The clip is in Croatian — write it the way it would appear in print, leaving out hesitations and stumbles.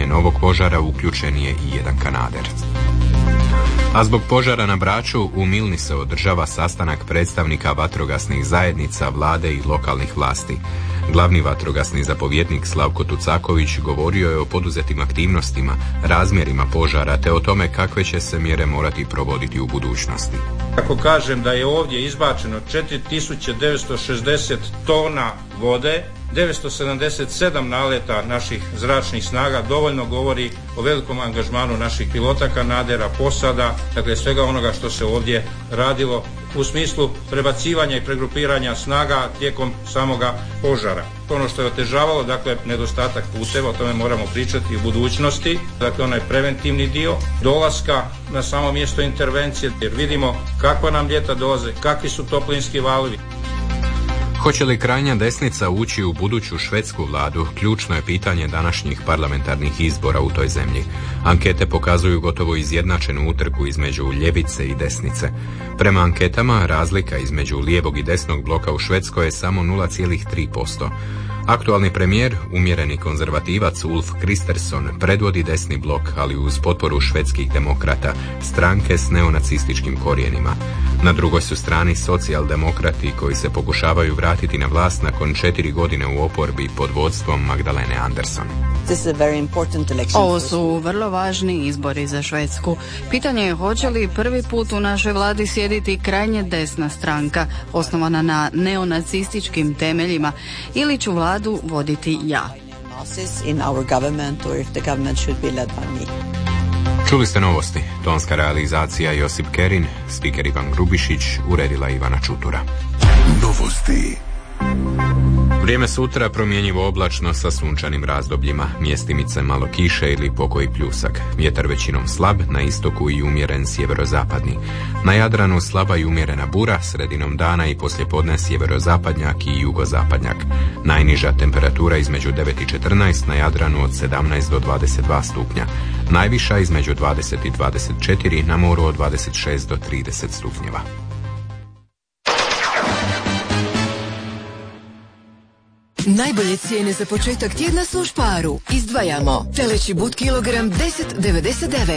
novog požara uključen je i jedan Kanader. A zbog požara na Braču u Milni se održava sastanak predstavnika vatrogasnih zajednica, vlade i lokalnih vlasti. Glavni vatrogasni zapovjednik Slavko Tucaković govorio je o poduzetim aktivnostima, razmjerima požara te o tome kakve će se mjere morati provoditi u budućnosti. Ako kažem da je ovdje izbačeno 4960 tona vode, 977 naleta naših zračnih snaga, dovoljno govori o velikom angažmanu naših pilota Kanadera, posada, dakle svega onoga što se ovdje radilo u smislu prebacivanja i pregrupiranja snaga tijekom samoga požara. Ono što je otežavalo, dakle nedostatak puteva, o tome moramo pričati u budućnosti, dakle onaj preventivni dio dolaska na samo mjesto intervencije, jer vidimo kakva nam ljeta dolaze, kakvi su toplinski valovi. Hoće li krajnja desnica ući u buduću švedsku vladu, ključno je pitanje današnjih parlamentarnih izbora u toj zemlji. Ankete pokazuju gotovo izjednačenu utrku između ljevice i desnice. Prema anketama, razlika između lijevog i desnog bloka u Švedskoj je samo 0,3%. Aktualni premijer, umjereni konzervativac Ulf Kristersson, predvodi desni blok, ali uz potporu švedskih demokrata, stranke s neonacističkim korijenima. Na drugoj su strani socijaldemokrati koji se pokušavaju vratiti na vlast nakon 4 godine u oporbi pod vodstvom Magdalene Andersson. Ovo su vrlo važni izbori za Švedsku. Pitanje je hoće li prvi put u našoj vladi sjediti krajnje desna stranka, osnovana na neonacističkim temeljima, ili ću vladu voditi ja. Čuli ste novosti. Tonska realizacija Josip Kerin, spiker Ivan Grubišić, uredila Ivana Čutura. Novosti. Vrijeme sutra promjenjivo oblačno sa sunčanim razdobljima, mjestimice malo kiše ili pokoji pljusak. Vjetar većinom slab, na istoku i umjeren sjeverozapadni. Na Jadranu slaba i umjerena bura, sredinom dana i poslijepodne sjeverozapadnjak i jugozapadnjak. Najniža temperatura između 9 i 14, na Jadranu od 17 do 22 stupnja. Najviša između 20 i 24, na moru od 26 do 30 stupnjeva. Najbolje cijene za početak tjedna su u Sparu. Izdvajamo teleći but kilogram 10,99,